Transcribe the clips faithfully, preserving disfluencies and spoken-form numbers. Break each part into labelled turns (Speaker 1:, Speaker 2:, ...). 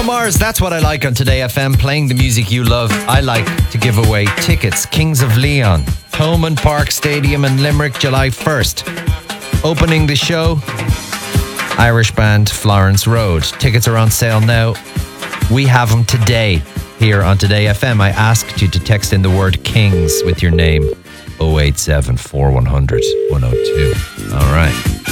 Speaker 1: Mars, that's what I like on Today F M, playing the music you love. I like to give away tickets. Kings of Leon, Thomond Park Stadium in Limerick, July first. Opening the show, Irish band Florence Road. Tickets are on sale now. We have them today here on Today F M. I asked you to text in the word Kings with your name. oh eight seven, four one zero zero, one oh two. All right.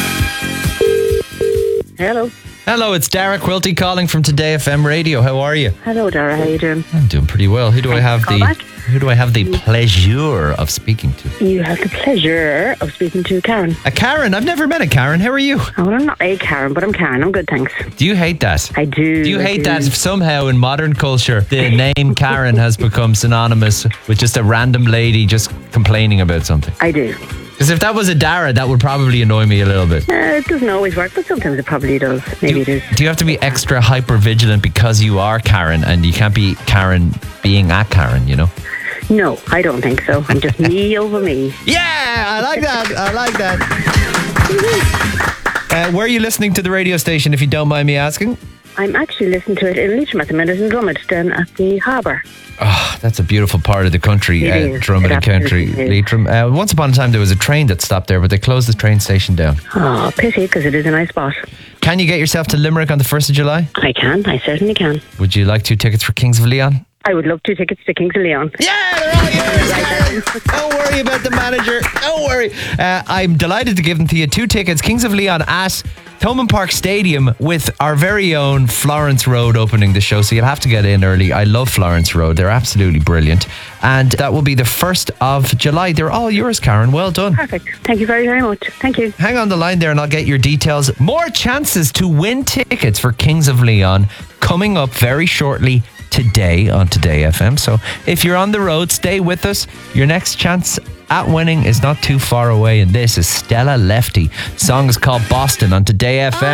Speaker 2: Hello.
Speaker 1: Hello, it's Dara Quilty calling from Today F M Radio. How are you?
Speaker 2: Hello, Dara. How you doing?
Speaker 1: I'm doing pretty well. Who do I have the
Speaker 2: back.
Speaker 1: Who do I have the pleasure of speaking to?
Speaker 2: You have the pleasure of speaking to Karen.
Speaker 1: A Karen? I've never met a Karen. How are you?
Speaker 2: Oh, well, I'm not a Karen, but I'm Karen. I'm good, thanks.
Speaker 1: Do you hate that?
Speaker 2: I do.
Speaker 1: Do you
Speaker 2: I
Speaker 1: hate
Speaker 2: do.
Speaker 1: that somehow in modern culture the name Karen has become synonymous with just a random lady just complaining about something?
Speaker 2: I do.
Speaker 1: Because if that was a Dara, that would probably annoy me a little bit.
Speaker 2: Uh, it doesn't always work, but sometimes it probably does. Maybe it is.
Speaker 1: Do you have to be extra hyper vigilant because you are Karen and you can't be Karen being a Karen, you know?
Speaker 2: No, I don't think so. I'm just me over me.
Speaker 1: Yeah, I like that. I like that. Uh, where are you listening to the radio station, if you don't mind me asking?
Speaker 2: I'm actually listening to it in Leitrim at the minute in Drummond, down at the harbour.
Speaker 1: Oh, that's a beautiful part of the country,
Speaker 2: It
Speaker 1: uh,
Speaker 2: is.
Speaker 1: Drummond
Speaker 2: It
Speaker 1: and County,
Speaker 2: absolutely is.
Speaker 1: Leitrim. Uh, once upon a time, there was a train that stopped there, but they closed the train station down.
Speaker 2: Oh, pity, because it is a nice spot.
Speaker 1: Can you get yourself to Limerick on the first of July?
Speaker 2: I can. I certainly can.
Speaker 1: Would you like two tickets for Kings of Leon?
Speaker 2: I would love two tickets to Kings of Leon.
Speaker 1: Yeah, they're all yours, Karen. Don't worry about the manager. Don't worry. Uh, I'm delighted to give them to you. Two tickets, Kings of Leon at Thomond Park Stadium with our very own Florence Road opening the show. So you'll have to get in early. I love Florence Road. They're absolutely brilliant. And that will be the first of July. They're all yours, Karen. Well done.
Speaker 2: Perfect. Thank you very, very much. Thank you.
Speaker 1: Hang on the line there and I'll get your details. More chances to win tickets for Kings of Leon coming up very shortly today on Today F M. So if you're on the road, stay with us. Your next chance at winning is not too far away, and this is Stella Lefty. Song is called Boston on Today F M.